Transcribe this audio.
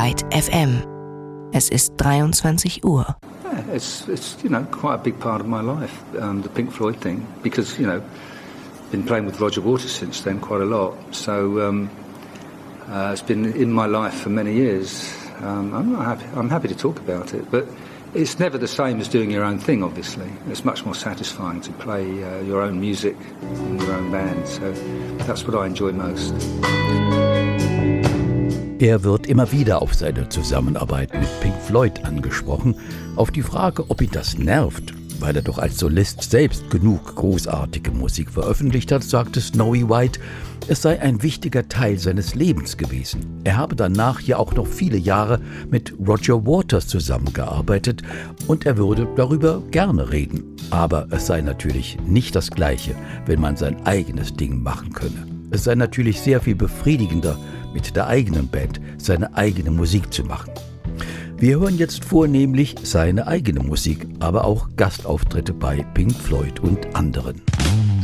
White FM. Es ist 23 Uhr. Yeah, it's quite a big part of my life, the Pink Floyd thing, because been playing with Roger Waters since then quite a lot. So it's been in my life for many years. I'm happy to talk about it, but it's never the same as doing your own thing, obviously. It's much more satisfying to play your own music in your own band, so that's what I enjoy most. Er wird immer wieder auf seine Zusammenarbeit mit Pink Floyd angesprochen, auf die Frage, ob ihn das nervt, weil er doch als Solist selbst genug großartige Musik veröffentlicht hat, sagte Snowy White, es sei ein wichtiger Teil seines Lebens gewesen. Er habe danach ja auch noch viele Jahre mit Roger Waters zusammengearbeitet und er würde darüber gerne reden. Aber es sei natürlich nicht das Gleiche, wenn man sein eigenes Ding machen könne. Es sei natürlich sehr viel befriedigender, mit der eigenen Band seine eigene Musik zu machen. Wir hören jetzt vornehmlich seine eigene Musik, aber auch Gastauftritte bei Pink Floyd und anderen.